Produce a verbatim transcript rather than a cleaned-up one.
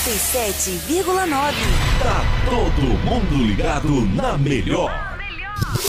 noventa e sete vírgula nove. Tá todo mundo ligado na melhor.